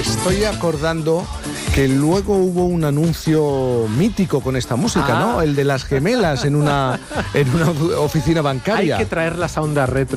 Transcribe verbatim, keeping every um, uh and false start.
estoy acordando que luego hubo un anuncio mítico con esta música, ah. ¿no? El de las gemelas en una, en una oficina bancaria. Hay que traerlas a Onda Retro.